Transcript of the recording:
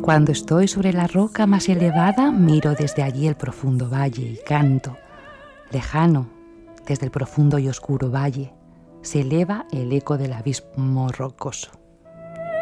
Cuando estoy sobre la roca más elevada, miro desde allí el profundo valle y canto. Lejano, desde el profundo y oscuro valle, se eleva el eco del abismo rocoso.